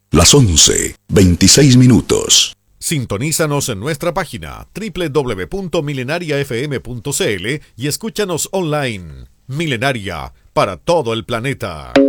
Las 11:26. Sintonízanos en nuestra página www.milenariafm.cl y escúchanos online. Milenaria, para todo el planeta.